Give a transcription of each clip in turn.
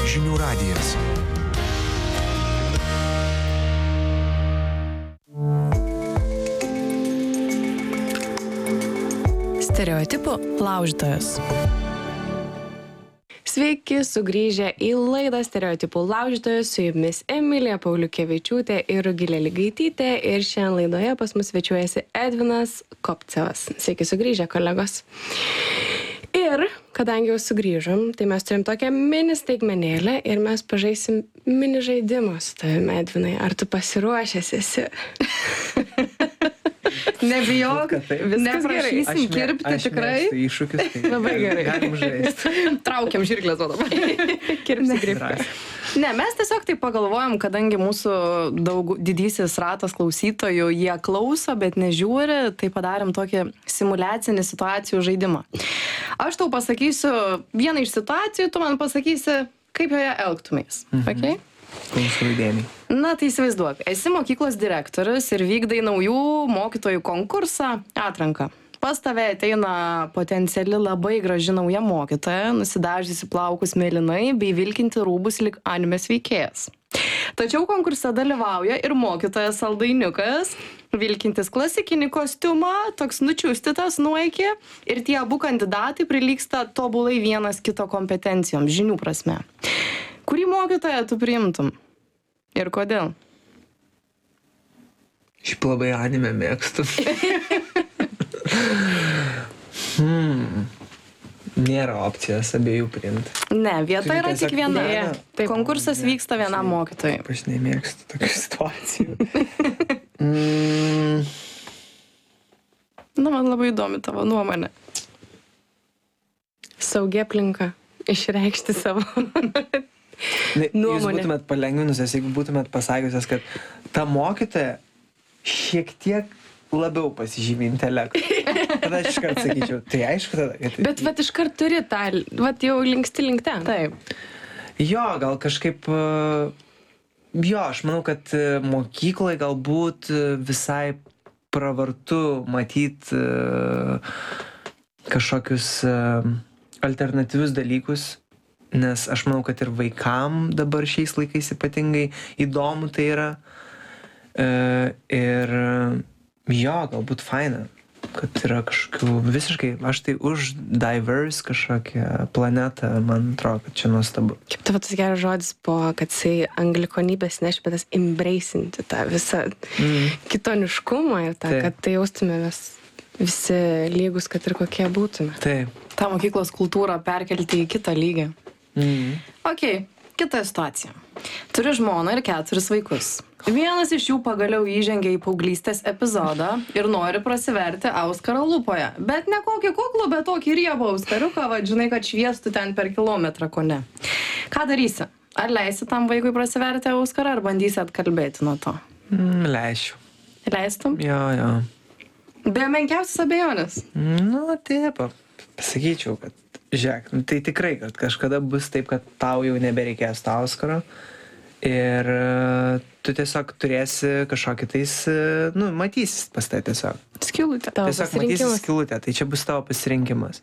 Žinių radijas. Stereotipų laužytojas. Sveiki, sugrįžę į laidą Stereotipų laužytojas, su jumis Emilija Pauliukevičiūtė ir Rugilė Ligaitytė, ir šiandien laidoje pas mus svečiuojasi Edvinas Kopcevas. Sveiki, sugrįžę, kolegos. Ir kadangi jau sugrįžom, tai mes turim tokią mini staigmenėlę ir mes pažaisim mini žaidimą su tavimi, Edvinai. Ar tu pasiruošęs esi? Nebijok, neprašysim kirpti tikrai. Aš mėgstu iššūkius, tai Labai gerai. galim žaisti. Traukiam žirklės o dabar. Kirpsi grifką. Ne, mes tiesiog tai pagalvojom, kadangi mūsų didysis ratas klausytojų, jie klauso, bet nežiūri, tai padarėm tokį simuliacinį situacijų žaidimą. Aš tau pasakysiu vieną iš situacijų, tu man pasakysi, kaip joje elgtumės. Okay? Klausiu įdėmiai. Na, tai įsivaizduok, esi mokyklos direktorius ir vykdai naujų mokytojų konkursą, atranką. Pas tave ateina potenciali labai graži nauja mokytoja, nusidažysi plaukus mėlynai bei vilkinti rūbus lyg animės veikėjas. Tačiau konkurse dalyvauja ir mokytojas saldainiukas, vilkintis klasikinį kostiumą, toks nučiustytas nuo iki, ir tie abu kandidatai prilygsta tobulai vienas kito kompetencijom, žinių prasme. Kurį mokytoją tu priimtum? Ir kodėl? Šiaip labai anime mėgstu. Nėra opcijos abiejų priimti. Ne, vieta Turi yra tiesiog tik viena. vieną. Taip, konkursas vyksta vienam mokytojui. Aš nemėgstu tokių situacijų. Na, man labai įdomi tavo nuomonė. Saugi aplinka. Išreikšti savo Jūs nuomonę. būtumėt palengvinusios, jeigu būtumėt pasakiusios, kad ta mokytoja šiek tiek labiau pasižymi intelektų. Tada aš iškart sakyčiau, tai aišku tada, kad... Bet vat iškart turi tą, vat jau linksti link ten. Taip. Jo, gal kažkaip... Jo, aš manau, kad mokykloje galbūt visai pravartu matyti kažkokius alternatyvius dalykus, nes aš manau, kad ir vaikam dabar šiais laikais ypatingai įdomu tai yra. Ir jo, galbūt faina, kad yra kažkokių visiškai, aš tai už diverse kažkokią planetą, man atrodo, kad čia nuostabu. Kaip tavo tas geras žodis buvo, kad jisai anglikonybės nešpėtas embracinti tą visą kitoniškumą ir tą, Taip. kad tai jaustumėmės visi lygus, kad ir kokie būtume. Taip. Ta mokyklos kultūrą perkelti į kitą lygį. Ok, kita situacija. Turi žmoną ir 4 vaikus. Vienas iš jų pagaliau įžengia į paauglystės epizodą ir nori prasiverti auskarą lūpoje. Bet ne kokį kuklų, bet tokį riebą auskariuką, žinai, kad šviestų ten per kilometrą kone. Ką darysi? Ar leisi tam vaikui prasiverti auskarą, ar bandysi atkalbėti nuo to? Leisčiau. Leistum? Jo. Be menkiausias abejonės. Nu, taip, pasakyčiau, kad žiūrėk, tai tikrai, kad kažkada bus taip, kad tau jau nebereikės to Oskaro ir tu tiesiog turėsi kažkokį tais, matysis pas tai tiesiog. Skilutė. Tavo Tiesiog matysis pasirinkimas. skilutę, tai čia bus tavo pasirinkimas.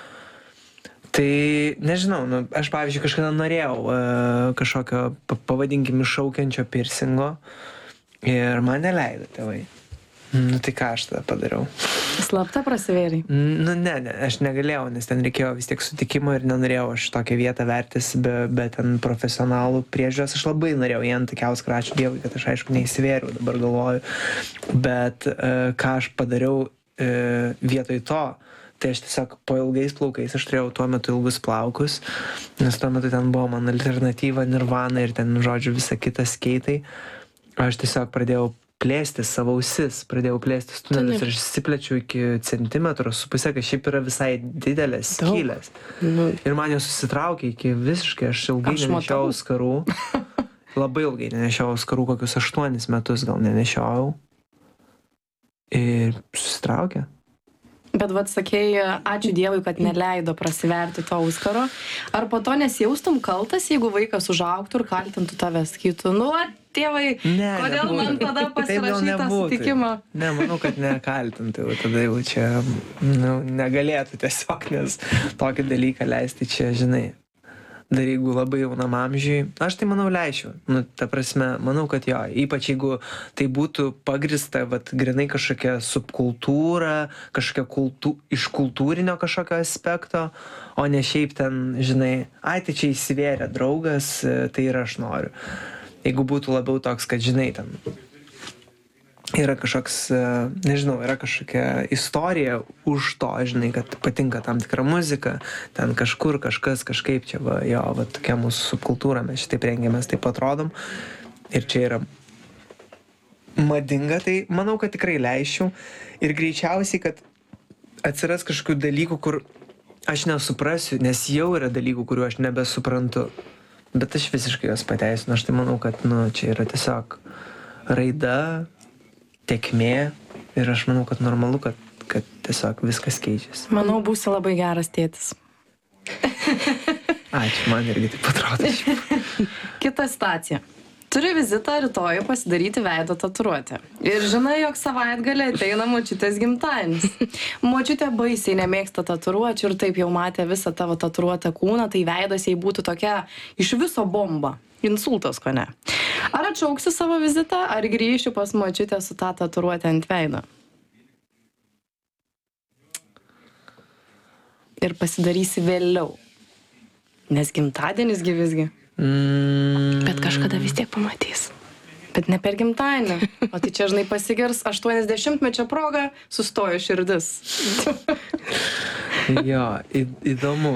Tai nežinau, aš pavyzdžiui kažkada norėjau kažkokio, pavadinkim, iššaukiančio piercingo ir man neleido tėvai. Tai ką aš tada padariau? Slapta prasivėriai. Ne, aš negalėjau, nes ten reikėjo vis tiek sutikimo ir nenorėjau aš tokią vietą vertis be ten profesionalų priežiūros. Aš labai norėjau į antakiaus ačiū Dievui, kad aš aišku neįsivėriau, dabar galvoju. Bet ką aš padariau vietoj to, tai aš tiesiog po ilgais plaukais, aš turėjau tuo metu ilgus plaukus, nes tuo metu ten buvo man alternatyva Nirvana ir ten, žodžiu, visa kita skeitai. Aš tiesiog pradėjau plėsti savo ausis, pradėjau plėsti tunelius ir aš išsiplečiau iki centimetro su pusė, kad šiaip yra visai didelės skylės. Ir man jau susitraukė iki visiškai, aš ilgai nenešiau skarų. Labai ilgai nenešiau skarų, kokius 8 metus gal nenešiau. Ir susitraukė. Bet sakei, ačiū Dievui, kad neleido prasiverti to auskaro. Ar po to nesijaustum kaltas, jeigu vaikas užaugtų ir kaltintų tave, sakytų, tėvai, kodėl man tada pasirašytą sutikimą? Ne, manau, kad nekaltintų, tada jau čia negalėtų tiesiog, nes tokį dalyką leisti čia, žinai. dar jeigu labai jaunam amžiui, aš tai manau leisčiau. Nu, ta prasme, manau, kad jo, ypač jeigu tai būtų pagrįsta, vat, grinai kažkokia subkultūra, kažkokia iš kultūrinio kažkokio aspekto, o ne šiaip ten, žinai, ai, tai čia įsivėrė draugas, tai ir aš noriu. Jeigu būtų labiau toks, kad, žinai, ten yra kažkoks, nežinau, yra kažkokia istorija už to, žinai, kad patinka tam tikra muzika, ten kažkur kažkas kažkaip čia, va, jo, va, tokia mūsų subkultūra, mes šitaip rengiamės, taip atrodom, ir čia yra madinga, tai manau, kad tikrai leisčiau, ir greičiausiai, kad atsiras kažkokių dalykų, kur aš nesuprasiu, nes jau yra dalykų, kuriuo aš nebesuprantu, bet aš visiškai juos pateisinu, aš tai manau, kad, nu, čia yra tiesiog raida, tekmė, ir aš manau, kad normalu, kad tiesiog viskas keičiasi. Manau, būsi labai geras tėtis. Ačiū, man irgi taip atrodo. Kita situacija. Turi vizitą rytoj pasidaryti veido tatuiruotę. Ir žinai, jog savaitgalį ateina močiutės gimtadienis. Močiutė baisiai nemėgsta tatuiruočių ir taip jau matė visą tavo tatuiruotą kūną, tai veidas jai būtų tokia iš viso bomba. Insultas, ko ne. Ar atšauksi savo vizitą, ar grįšiu pas močiutę su tą tatuiruotę ant veido? Ir pasidarysi vėliau. Nes gimtadienis gi visgi. Bet kažkada vis tiek pamatys. Bet ne per gimtadienį. O tai čia, žinai, pasigirs 80-mečio proga, sustojo širdis. Jo, įdomu.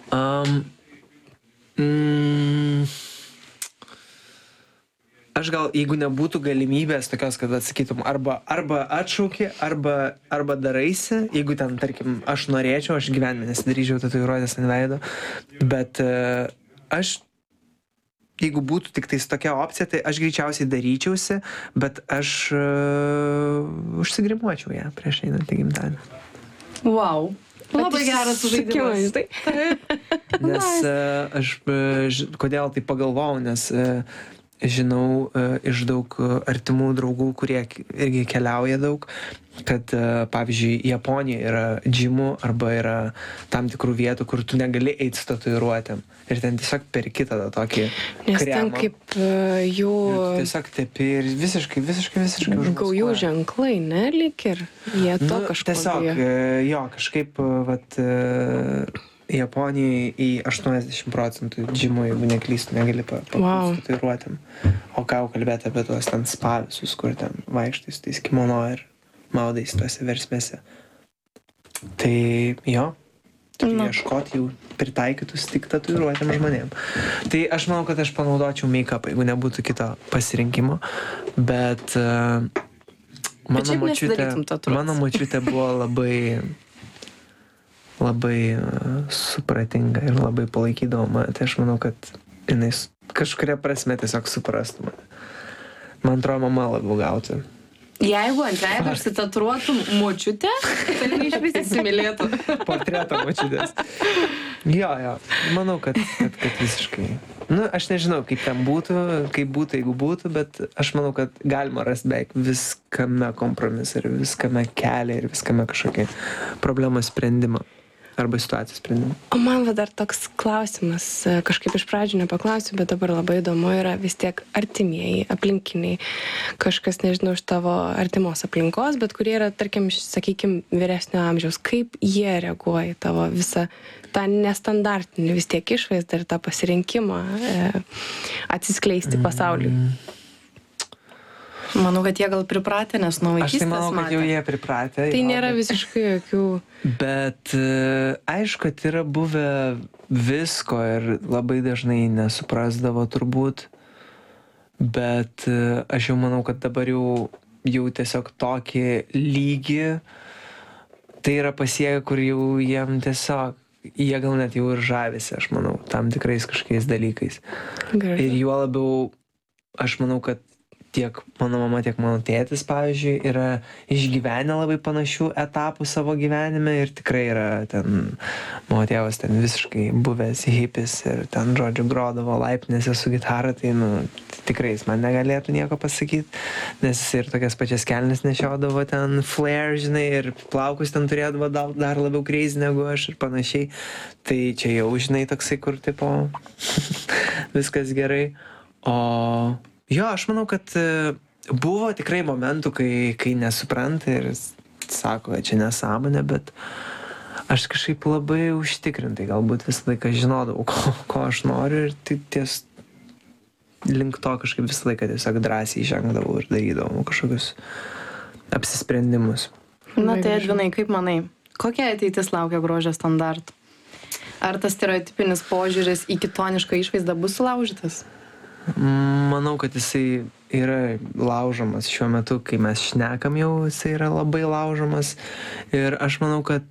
Aš gal, jeigu nebūtų galimybės tokios, kad atsakytum, arba atšauki, arba daraisi, jeigu ten, tarkim, aš norėčiau, aš gyvenime nesidaryčiau tatuiruotės ant veido, bet aš, jeigu būtų tik tais tokia opcija, tai aš greičiausiai daryčiausi, bet aš užsigrimuočiau ją prieš einant į gimtadienį. Wow. Labai geras žaidimas. Nes aš, kodėl tai pagalvojau, nes žinau iš daug artimų draugų, kurie irgi keliauja daug, kad pavyzdžiui Japonijoje yra džimų arba yra tam tikrų vietų, kur tu negali eiti su tatuiruotėm. Ir ten tiesiog perki tada tokį kremą. Nes ten kaip jų... Tiesiog tepi ir visiškai užmaskuoja. Gaujų ženklai, ne, lyg ir jie to kažko tiesiog, jo, kažkaip, vat, Japonijai į 80% džimų, jeigu neklystu, negali papūsti tatuiruotėm. O ką jau kalbėti apie tuos ten spa visus, kur ten vaikštai su tais kimono ir maudais tuose versmėse. Tai jo, turiu ieškoti jau pritaikytus tik tatuiruotėm žmonėm. Tai aš manau, kad aš panaudočiau make-upą, jeigu nebūtų kito pasirinkimo, bet mano močiutė buvo labai supratinga ir labai palaikydavo mane. Tai aš manau, kad jinai kažkuria prasme tiesiog suprastų mane. Man atrodo, mama labiau gautų. Jeigu ant veido užsitatuiruotum močiutę, tai iš vis įsimylėtų. Portretą močiutės. Jo, manau, kad visiškai. Nu, aš nežinau, kaip ten būtų, jeigu būtų, bet aš manau, kad galima rasti beveik viskame kompromisą ir viskame kelią ir viskame kažkokį problemos sprendimą. Arba situacijos sprendimą. O man dar toks klausimas, kažkaip iš pradžių nepaklausiu, bet dabar labai įdomu yra vis tiek artimieji, aplinkiniai, kažkas, nežinau, iš tavo artimos aplinkos, bet kurie yra, tarkim, sakykim, vyresnio amžiaus. Kaip jie reaguoja į tavo visą tą nestandartinį vis tiek išvaizdą ir tą pasirinkimą atsiskleisti pasauliui? Manau, kad jie gal pripratę, nes nuo vaikystės matė. Aš tai manau, kad jau jie pripratę. Tai nėra visiškai jokių... Bet aišku, kad yra buvę visko ir labai dažnai nesuprasdavo turbūt. Bet aš jau manau, kad dabar jau tiesiog tokį lygį tai yra pasiekę, kur jau jiem tiesiog, jie gal net jau ir žavisi, aš manau, tam tikrais kažkokiais dalykais. Gražu. Ir juo labiau, aš manau, kad tiek mano mama, tiek mano tėtis, pavyzdžiui, yra išgyvenę labai panašių etapų savo gyvenime ir tikrai yra ten, mano tėvas ten visiškai buvęs hipis ir ten, žodžiu, grodavo laiptinėse su gitara, tai, tikrai jis man negalėtų nieko pasakyti, nes jis ir tokias pačias kelnes nešiodavo ten flare, žinai, ir plaukus ten turėdavo dar labiau crazy negu aš ir panašiai. Tai čia jau, žinai, toksai, kur tipo viskas gerai. O jo, aš manau, kad buvo tikrai momentų, kai nesupranta ir sako, kad čia nesąmonė, bet aš kažkaip labai užtikrintai galbūt visą laiką žinodavau, ko aš noriu ir tai ties link to kažkaip visą laiką tiesiog drąsiai žengdavau ir darydavau kažkokius apsisprendimus. Na tai, Edvinai, kaip manai, kokia ateitis laukia grožio standartų? Ar tas stereotipinis požiūris į kitonišką išvaizdą bus sulaužytas? Manau, kad jisai yra laužomas šiuo metu, kai mes šnekam jau, jisai yra labai laužomas ir aš manau, kad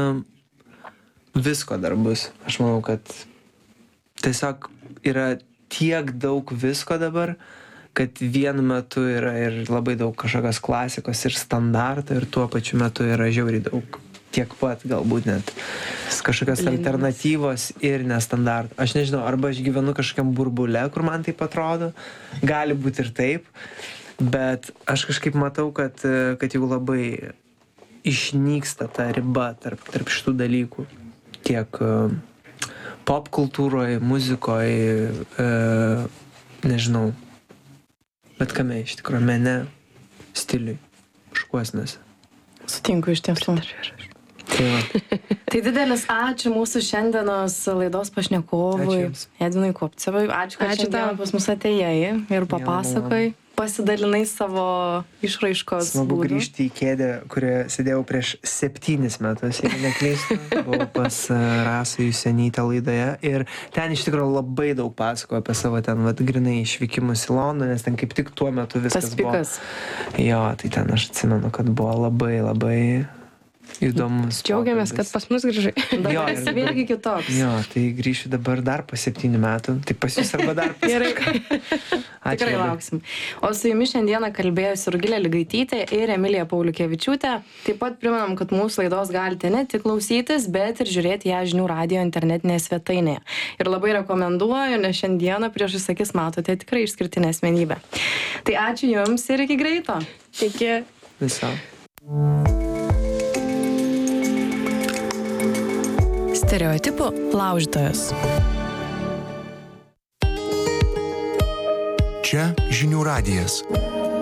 visko dar bus. Aš manau, kad tiesiog yra tiek daug visko dabar, kad vienu metu yra ir labai daug kažkokios klasikos ir standarto ir tuo pačiu metu yra žiauriai daug. Tiek pat galbūt net kažkokios alternatyvos ir nestandartų. Aš nežinau, arba aš gyvenu kažkokiam burbule, kur man taip atrodo, gali būti ir taip, bet aš kažkaip matau, kad jau labai išnyksta ta riba tarp šitų dalykų. Tiek pop kultūroje, muzikoje, nežinau, bet kame iš tikrųjų, mene, stiliui, škuosnėse. Sutinku iš tiesų. Tai didelis ačiū mūsų šiandienos laidos pašnekovui Edvinui Kopcevui. Ačiū, kad šiandien pas mus atėjai ir papasakai, pasidalinai savo išraiškos būdų. Smagu grįžti į kėdę, kurioje sėdėjau prieš 7 metus, jeigu neklystu. Buvau pas Rasą Jusenytę laidoje ir ten iš tikrųjų labai daug pasakojo apie savo ten, grinai išvykimus į Londoną, nes ten kaip tik tuo metu viskas buvo. Tas pikas. Jo, tai ten aš atsimenu, kad buvo labai, labai įdomus. Džiaugiamės, kad pas mus grįžai. Dabar esi vėlgi kitoks. Jo, tai grįšiu dabar dar po 7 metų. Tai pas jūs arba dar pas kažką. Tikrai lauksim. O su jumis šiandieną kalbėjusi Rugilė Ligaitytė ir Emilija Pauliukevičiūtė. Taip pat primenam, kad mūsų laidos galite ne tik klausytis, bet ir žiūrėti ją Žinių radijo internetinėje svetainėje. Ir labai rekomenduoju, nes šiandieną priešais akis matote tikrai išskirtinę asmenybę. Tai ačiū jums ir iki greito. Iki. Viso. Stereotipų laužytojas. Čia Žinių radijas.